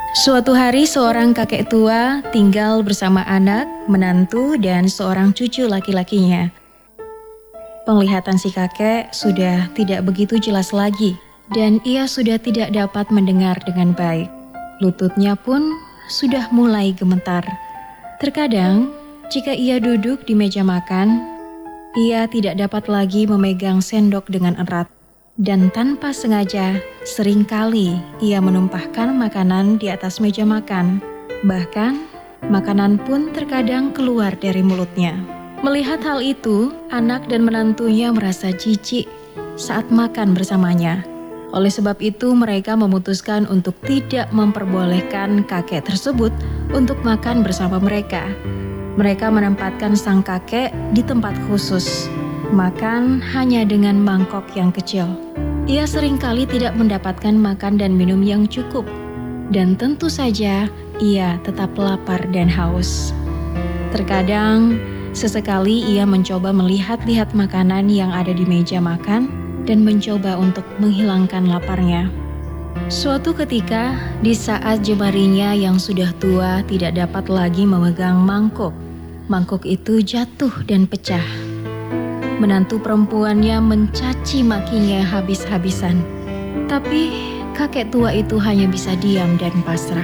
Suatu hari seorang kakek tua tinggal bersama anak, menantu, dan seorang cucu laki-lakinya. Penglihatan si kakek sudah tidak begitu jelas lagi, dan ia sudah tidak dapat mendengar dengan baik. Lututnya pun sudah mulai gemetar. Terkadang, jika ia duduk di meja makan, ia tidak dapat lagi memegang sendok dengan erat. Dan tanpa sengaja, seringkali ia menumpahkan makanan di atas meja makan. Bahkan, makanan pun terkadang keluar dari mulutnya. Melihat hal itu, anak dan menantunya merasa jijik saat makan bersamanya. Oleh sebab itu, mereka memutuskan untuk tidak memperbolehkan kakek tersebut untuk makan bersama mereka. Mereka menempatkan sang kakek di tempat khusus, makan hanya dengan mangkok yang kecil. Ia seringkali tidak mendapatkan makan dan minum yang cukup, dan tentu saja ia tetap lapar dan haus. Terkadang, sesekali ia mencoba melihat-lihat makanan yang ada di meja makan dan mencoba untuk menghilangkan laparnya. Suatu ketika, di saat jemarinya yang sudah tua tidak dapat lagi memegang mangkok, mangkok itu jatuh dan pecah. Menantu perempuannya mencaci makinya habis-habisan. Tapi kakek tua itu hanya bisa diam dan pasrah.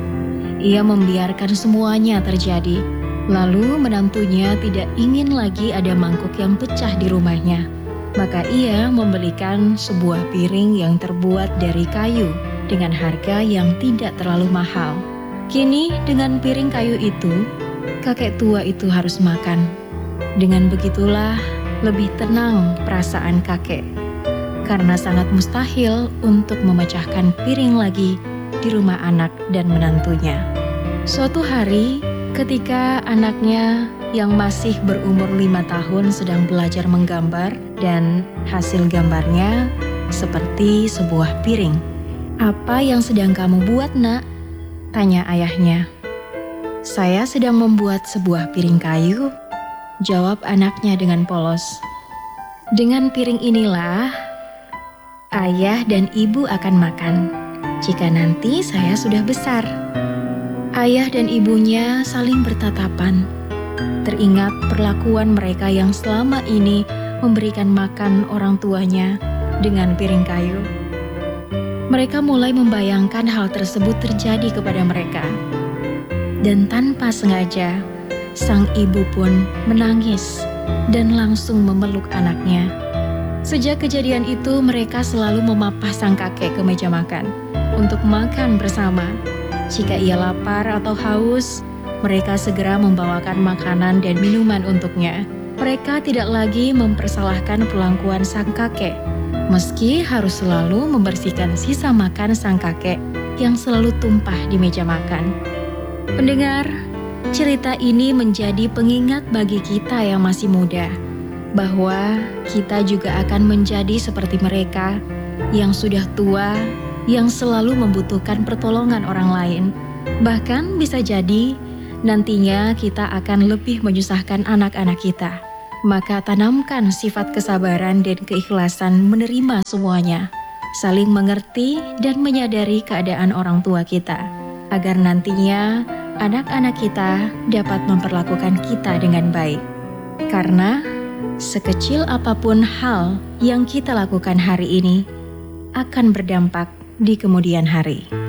Ia membiarkan semuanya terjadi. Lalu menantunya tidak ingin lagi ada mangkuk yang pecah di rumahnya. Maka ia membelikan sebuah piring yang terbuat dari kayu dengan harga yang tidak terlalu mahal. Kini dengan piring kayu itu, kakek tua itu harus makan. Dengan begitulah lebih tenang perasaan kakek, karena sangat mustahil untuk memecahkan piring lagi di rumah anak dan menantunya. Suatu hari, ketika anaknya yang masih berumur 5 tahun sedang belajar menggambar dan hasil gambarnya seperti sebuah piring. "Apa yang sedang kamu buat, Nak?" tanya ayahnya. "Saya sedang membuat sebuah piring kayu," jawab anaknya dengan polos. "Dengan piring inilah ayah dan ibu akan makan jika nanti saya sudah besar." Ayah dan ibunya saling bertatapan. Teringat perlakuan mereka yang selama ini memberikan makan orang tuanya dengan piring kayu. Mereka mulai membayangkan hal tersebut terjadi kepada mereka. Dan tanpa sengaja, sang ibu pun menangis dan langsung memeluk anaknya. Sejak kejadian itu, mereka selalu memapah sang kakek ke meja makan untuk makan bersama. Jika ia lapar atau haus, mereka segera membawakan makanan dan minuman untuknya. Mereka tidak lagi mempersalahkan perlakuan sang kakek, meski harus selalu membersihkan sisa makan sang kakek yang selalu tumpah di meja makan. Pendengar, cerita ini menjadi pengingat bagi kita yang masih muda, bahwa kita juga akan menjadi seperti mereka yang sudah tua, yang selalu membutuhkan pertolongan orang lain. Bahkan bisa jadi nantinya kita akan lebih menyusahkan anak-anak kita. Maka tanamkan sifat kesabaran dan keikhlasan menerima semuanya, saling mengerti dan menyadari keadaan orang tua kita, agar nantinya anak-anak kita dapat memperlakukan kita dengan baik. Karena sekecil apapun hal yang kita lakukan hari ini akan berdampak di kemudian hari.